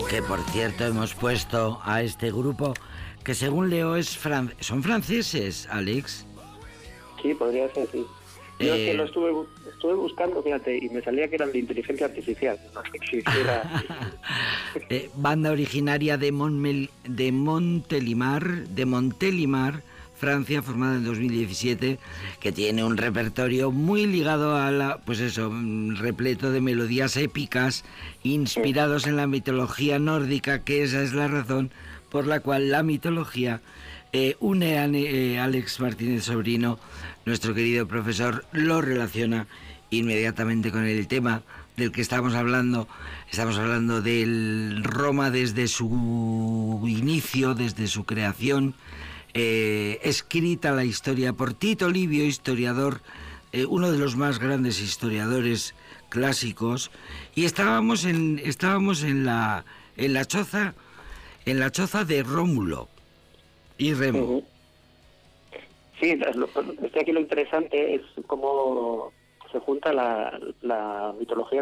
Que por cierto hemos puesto a este grupo que según leo son franceses, Alex. Sí, podría ser, sí. Yo es que lo estuve buscando, fíjate, y me salía que eran de inteligencia artificial. No sé si era... Banda originaria de Montélimar, Francia, formada en 2017, que tiene un repertorio muy ligado a repleto de melodías épicas inspirados en la mitología nórdica, que esa es la razón por la cual la mitología une a Alex Martínez Sobrino, nuestro querido profesor, lo relaciona inmediatamente con el tema del que estamos hablando. Estamos hablando del Roma desde su inicio, desde su creación, escrita la historia por Tito Livio, historiador, uno de los más grandes historiadores clásicos, y estábamos en la choza de Rómulo y Remo. Uh-huh. Sí, aquí lo interesante es cómo se junta la mitología